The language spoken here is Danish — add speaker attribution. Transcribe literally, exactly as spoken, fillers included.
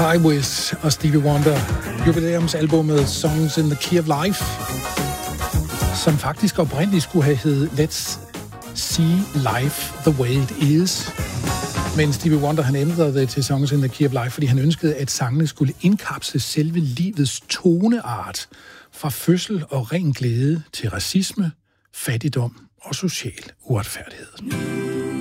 Speaker 1: Highways og Stevie Wonder, jubilæumsalbummet Songs in the Key of Life, som faktisk oprindeligt skulle have heddet Let's See Life the Way It Is. Men Stevie Wonder, han ændrede det til Songs in the Key of Life, fordi han ønskede, at sangene skulle indkapsle selve livets toneart, fra fødsel og ren glæde til racisme, fattigdom og social uretfærdighed.